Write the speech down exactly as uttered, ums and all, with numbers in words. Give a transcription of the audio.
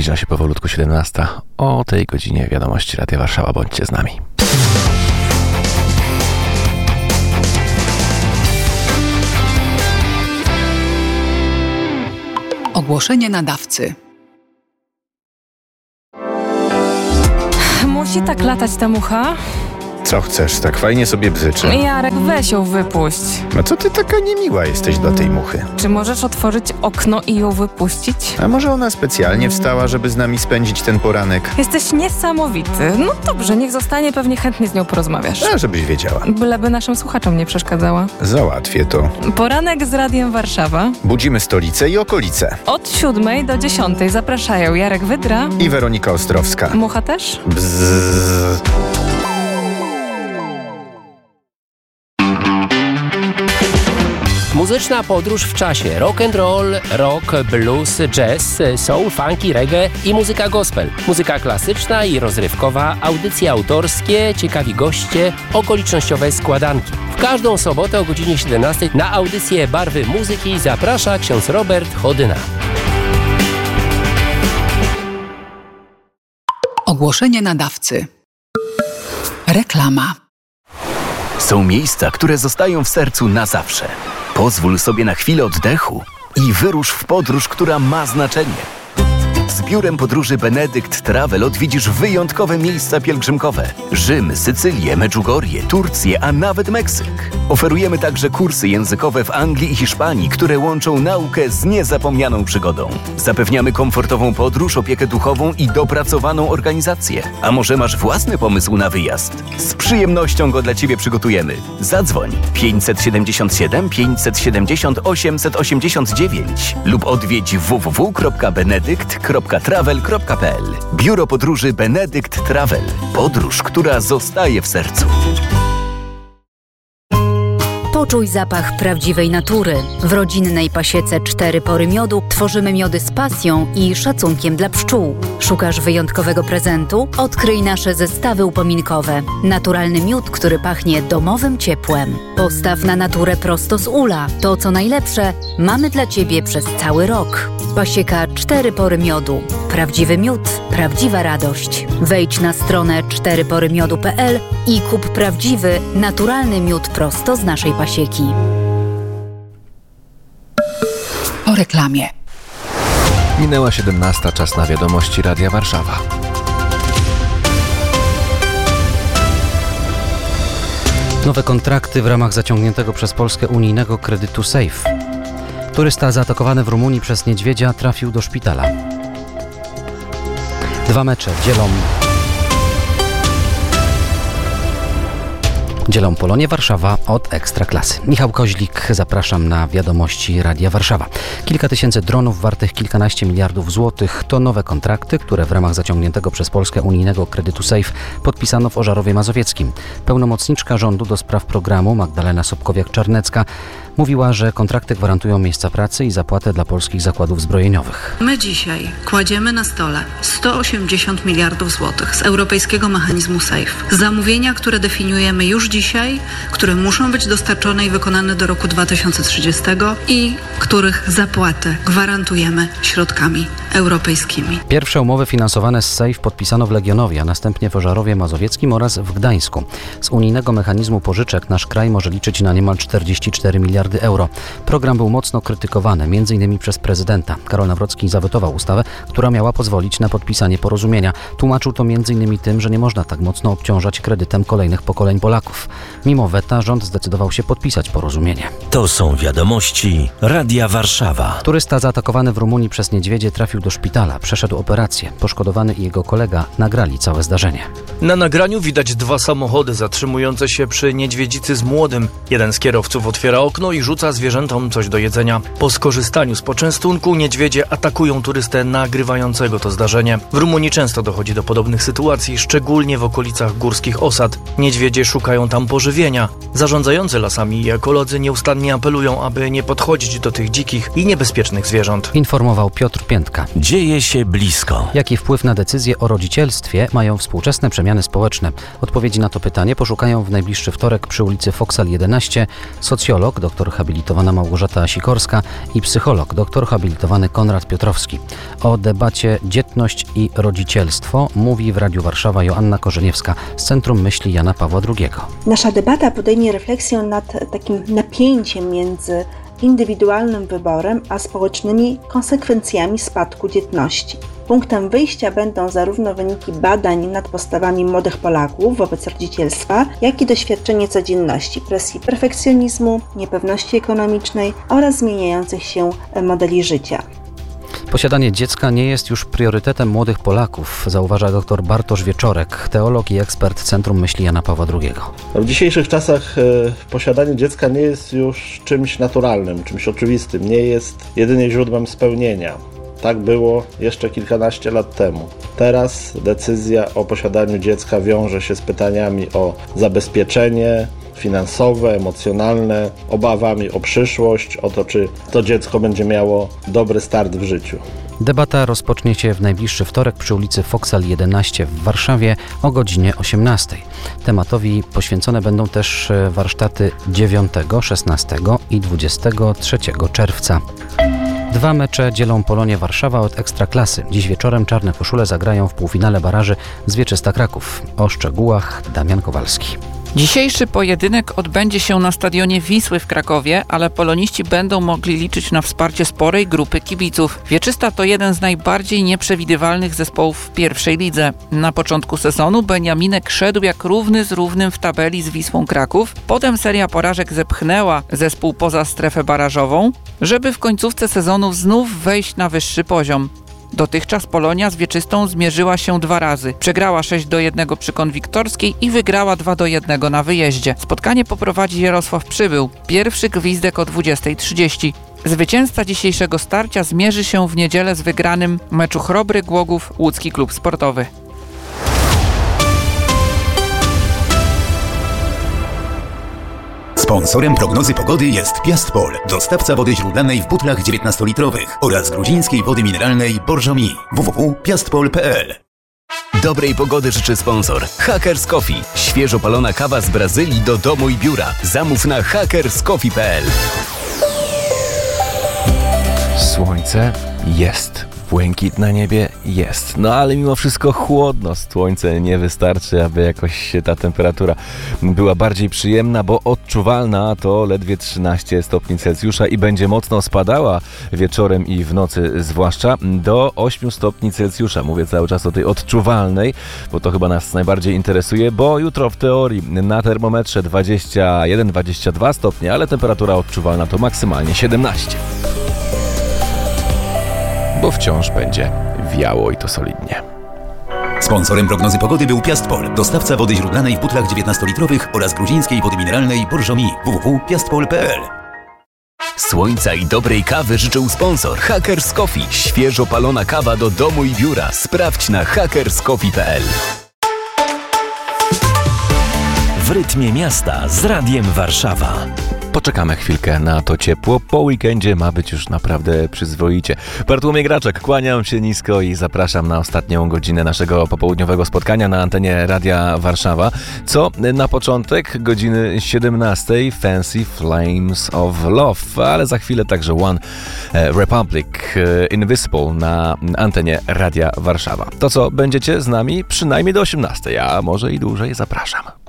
Zbliża się powolutku siedemnasta. O tej godzinie wiadomości Radia Warszawa. Bądźcie z nami. Ogłoszenie nadawcy. Musi tak latać ta mucha? Co chcesz? Tak fajnie sobie bzyczy. Jarek, weź ją wypuść. A co ty taka niemiła jesteś dla tej muchy? Czy możesz otworzyć okno i ją wypuścić? A może ona specjalnie wstała, żeby z nami spędzić ten poranek? Jesteś niesamowity. No dobrze, niech zostanie, pewnie chętnie z nią porozmawiasz. A żebyś wiedziała. Byleby naszym słuchaczom nie przeszkadzała. Załatwię to. Poranek z Radiem Warszawa. Budzimy stolicę i okolice. Od siódmej do dziesiątej zapraszają Jarek Wydra I Weronika Ostrowska. Mucha też? Bzzz. Muzyczna podróż w czasie. Rock and roll, rock, blues, jazz, soul, funky, reggae i muzyka gospel. Muzyka klasyczna i rozrywkowa, audycje autorskie, ciekawi goście, okolicznościowe składanki. W każdą sobotę o godzinie siedemnastej na audycję Barwy Muzyki zaprasza ksiądz Robert Chodyna. Ogłoszenie nadawcy. Reklama. Są miejsca, które zostają w sercu na zawsze. Pozwól sobie na chwilę oddechu i wyrusz w podróż, która ma znaczenie. Z biurem podróży Benedykt Travel odwiedzisz wyjątkowe miejsca pielgrzymkowe. Rzym, Sycylię, Medjugorje, Turcję, a nawet Meksyk. Oferujemy także kursy językowe w Anglii i Hiszpanii, które łączą naukę z niezapomnianą przygodą. Zapewniamy komfortową podróż, opiekę duchową i dopracowaną organizację. A może masz własny pomysł na wyjazd? Z przyjemnością go dla Ciebie przygotujemy. Zadzwoń pięćset siedemdziesiąt siedem pięćset siedemdziesiąt osiemset osiemdziesiąt dziewięć lub odwiedź w w w kropka benedykt kropka travel kropka p l. Biuro podróży Benedykt Travel. Podróż, która zostaje w sercu. Poczuj zapach prawdziwej natury. W rodzinnej pasiece Cztery Pory Miodu tworzymy miody z pasją i szacunkiem dla pszczół. Szukasz wyjątkowego prezentu? Odkryj nasze zestawy upominkowe. Naturalny miód, który pachnie domowym ciepłem. Postaw na naturę prosto z ula. To, co najlepsze, mamy dla Ciebie przez cały rok. Pasieka Cztery Pory Miodu. Prawdziwy miód, prawdziwa radość. Wejdź na stronę cztery pory miodu kropka p l i kup prawdziwy, naturalny miód prosto z naszej pasieki. Po reklamie. Minęła siedemnasta, czas na wiadomości Radia Warszawa. Nowe kontrakty w ramach zaciągniętego przez Polskę unijnego kredytu SAFE. Turysta zaatakowany w Rumunii przez niedźwiedzia trafił do szpitala. Dwa mecze dzielą... Dzielą Polonię Warszawa od Ekstraklasy. Michał Koźlik, zapraszam na wiadomości Radia Warszawa. Kilka tysięcy dronów wartych kilkanaście miliardów złotych to nowe kontrakty, które w ramach zaciągniętego przez Polskę unijnego kredytu SAFE podpisano w Ożarowie Mazowieckim. Pełnomocniczka rządu do spraw programu Magdalena Sobkowiak-Czarnecka mówiła, że kontrakty gwarantują miejsca pracy i zapłatę dla polskich zakładów zbrojeniowych. My dzisiaj kładziemy na stole sto osiemdziesiąt miliardów złotych z Europejskiego Mechanizmu SAFE. Zamówienia, które definiujemy już dzisiaj, które muszą być dostarczone i wykonane do roku dwa tysiące trzydziestego i których zapłatę gwarantujemy środkami europejskimi. Pierwsze umowy finansowane z SAFE podpisano w Legionowie, a następnie w Ożarowie Mazowieckim oraz w Gdańsku. Z unijnego mechanizmu pożyczek nasz kraj może liczyć na niemal czterdzieści cztery miliardy euro. Program był mocno krytykowany, między innymi przez prezydenta. Karol Nawrocki zawetował ustawę, która miała pozwolić na podpisanie porozumienia. Tłumaczył to między innymi tym, że nie można tak mocno obciążać kredytem kolejnych pokoleń Polaków. Mimo weta rząd zdecydował się podpisać porozumienie. To są wiadomości Radia Warszawa. Turysta zaatakowany w Rumunii przez niedźwiedzie trafił do szpitala. Przeszedł operację. Poszkodowany i jego kolega nagrali całe zdarzenie. Na nagraniu widać dwa samochody zatrzymujące się przy niedźwiedzicy z młodym. Jeden z kierowców otwiera okno i rzuca zwierzętom coś do jedzenia. Po skorzystaniu z poczęstunku niedźwiedzie atakują turystę nagrywającego to zdarzenie. W Rumunii często dochodzi do podobnych sytuacji, szczególnie w okolicach górskich osad. Niedźwiedzie szukają tam pożywienia. Zarządzający lasami i ekolodzy nieustannie apelują, aby nie podchodzić do tych dzikich i niebezpiecznych zwierząt. Informował Piotr Piętka. Dzieje się blisko. Jaki wpływ na decyzje o rodzicielstwie mają współczesne przemiany społeczne? Odpowiedzi na to pytanie poszukają w najbliższy wtorek przy ulicy Foksal jedenaście socjolog dr doktor habilitowana Małgorzata Sikorska i psycholog, doktor habilitowany Konrad Piotrowski. O debacie dzietność i rodzicielstwo mówi w Radiu Warszawa Joanna Korzeniewska z Centrum Myśli Jana Pawła drugiego. Nasza debata podejmie refleksję nad takim napięciem między indywidualnym wyborem a społecznymi konsekwencjami spadku dzietności. Punktem wyjścia będą zarówno wyniki badań nad postawami młodych Polaków wobec rodzicielstwa, jak i doświadczenie codzienności, presji perfekcjonizmu, niepewności ekonomicznej oraz zmieniających się modeli życia. Posiadanie dziecka nie jest już priorytetem młodych Polaków, zauważa dr Bartosz Wieczorek, teolog i ekspert Centrum Myśli Jana Pawła drugiego. W dzisiejszych czasach e, posiadanie dziecka nie jest już czymś naturalnym, czymś oczywistym, nie jest jedynie źródłem spełnienia. Tak było jeszcze kilkanaście lat temu. Teraz decyzja o posiadaniu dziecka wiąże się z pytaniami o zabezpieczenie finansowe, emocjonalne, obawami o przyszłość, o to, czy to dziecko będzie miało dobry start w życiu. Debata rozpocznie się w najbliższy wtorek przy ulicy Foksal jedenaście w Warszawie o godzinie osiemnastej. Tematowi poświęcone będą też warsztaty dziewiątego, szesnastego i dwudziestego trzeciego czerwca. Dwa mecze dzielą Polonię Warszawa od Ekstraklasy. Dziś wieczorem czarne koszule zagrają w półfinale baraży z Wieczysta Kraków. O szczegółach Damian Kowalski. Dzisiejszy pojedynek odbędzie się na stadionie Wisły w Krakowie, ale poloniści będą mogli liczyć na wsparcie sporej grupy kibiców. Wieczysta to jeden z najbardziej nieprzewidywalnych zespołów w pierwszej lidze. Na początku sezonu Beniaminek szedł jak równy z równym w tabeli z Wisłą Kraków. Potem seria porażek zepchnęła zespół poza strefę barażową, żeby w końcówce sezonu znów wejść na wyższy poziom. Dotychczas Polonia z Wieczystą zmierzyła się dwa razy. Przegrała sześć do jednego przy Konwiktorskiej i wygrała dwa do jednego na wyjeździe. Spotkanie poprowadzi Jarosław Przybył. Pierwszy gwizdek o dwudziestej trzydzieści. Zwycięzca dzisiejszego starcia zmierzy się w niedzielę z wygranym meczu Chrobry Głogów Łódzki Klub Sportowy. Sponsorem prognozy pogody jest Piastpol, dostawca wody źródlanej w butlach dziewiętnastolitrowych oraz gruzińskiej wody mineralnej Borżomi. w w w kropka piastpol kropka p l. Dobrej pogody życzy sponsor Hackers Coffee. Świeżo palona kawa z Brazylii do domu i biura. Zamów na hackers coffee kropka p l. Słońce jest. Błękit na niebie jest. No ale mimo wszystko chłodno. Słońce nie wystarczy, aby jakoś ta temperatura była bardziej przyjemna, bo odczuwalna to ledwie trzynaście stopni Celsjusza i będzie mocno spadała wieczorem i w nocy, zwłaszcza do ośmiu stopni Celsjusza. Mówię cały czas o tej odczuwalnej, bo to chyba nas najbardziej interesuje, bo jutro w teorii na termometrze dwadzieścia jeden dwadzieścia dwa stopnie, ale temperatura odczuwalna to maksymalnie siedemnaście. Bo wciąż będzie wiało i to solidnie. Sponsorem prognozy pogody był Piastpol, dostawca wody źródlanej w butlach dziewiętnastolitrowych oraz gruzińskiej wody mineralnej Borżomi. w w w kropka piastpol kropka p l. Słońca i dobrej kawy życzył sponsor Hackers Coffee. Świeżo palona kawa do domu i biura. Sprawdź na hackers coffee kropka p l. W rytmie miasta z Radiem Warszawa. Poczekamy chwilkę na to ciepło. Po weekendzie ma być już naprawdę przyzwoicie. Bartłomiej Graczek, kłaniam się nisko i zapraszam na ostatnią godzinę naszego popołudniowego spotkania na antenie Radia Warszawa. Co na początek godziny siedemnastej Fancy Flames of Love, ale za chwilę także One Republic Invisible na antenie Radia Warszawa. To co, będziecie z nami przynajmniej do osiemnastej, a może i dłużej, zapraszam.